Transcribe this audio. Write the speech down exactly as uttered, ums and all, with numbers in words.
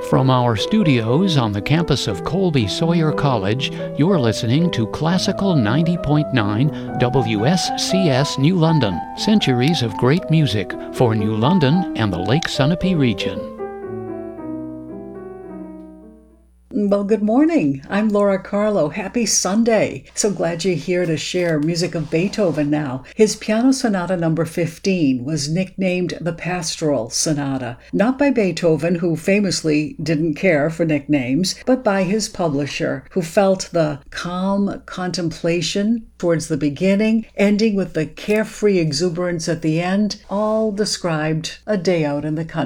From our studios on the campus of Colby Sawyer College, you're listening to Classical ninety point nine W S C S New London, centuries of great music for New London and the Lake Sunapee region. Well, good morning. I'm Laura Carlo. Happy Sunday. So glad you're here to share music of Beethoven now. His Piano Sonata number fifteen was nicknamed the Pastoral Sonata, not by Beethoven, who famously didn't care for nicknames, but by his publisher, who felt the calm contemplation towards the beginning, ending with the carefree exuberance at the end, all described a day out in the country.